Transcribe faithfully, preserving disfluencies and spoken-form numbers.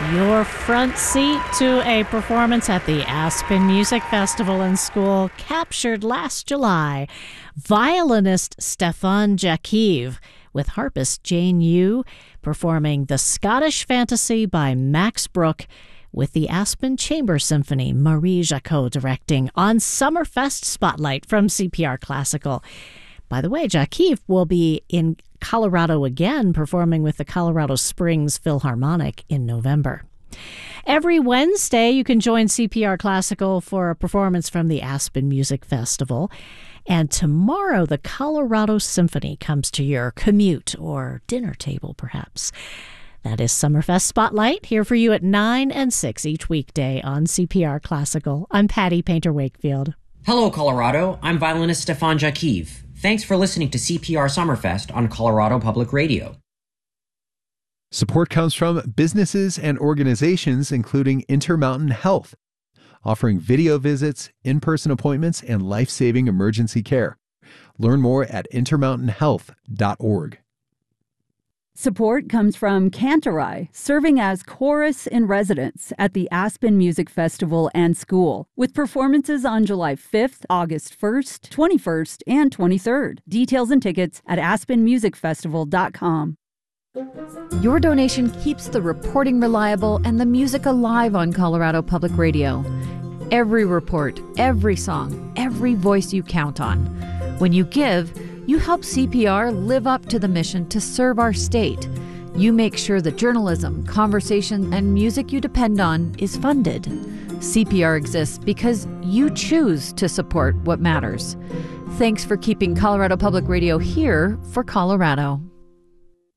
Your front seat to a performance at the Aspen Music Festival and School captured last July. Violinist Stefan Jakiv with harpist Jane Yu performing The Scottish Fantasy by Max Bruch with the Aspen Chamber Symphony, Marie Jacot directing on Summerfest Spotlight from C P R Classical. By the way, Jakiv will be in Colorado again, performing with the Colorado Springs Philharmonic in November. Every Wednesday, you can join C P R Classical for a performance from the Aspen Music Festival. And tomorrow, the Colorado Symphony comes to your commute or dinner table, perhaps. That is Summerfest Spotlight, here for you at nine and six each weekday on C P R Classical. I'm Patty Painter-Wakefield. Hello, Colorado. I'm violinist Stefan Jakiv. Thanks for listening to C P R Summerfest on Colorado Public Radio. Support comes from businesses and organizations including Intermountain Health, offering video visits, in-person appointments, and life-saving emergency care. Learn more at intermountain health dot org. Support comes from Cantorai, serving as chorus in residence at the Aspen Music Festival and School, with performances on July fifth, August first, twenty-first, and twenty-third. Details and tickets at aspen music festival dot com. Your donation keeps the reporting reliable and the music alive on Colorado Public Radio. Every report, every song, every voice you count on. When you give, you help C P R live up to the mission to serve our state. You make sure the journalism, conversation, and music you depend on is funded. C P R exists because you choose to support what matters. Thanks for keeping Colorado Public Radio here for Colorado.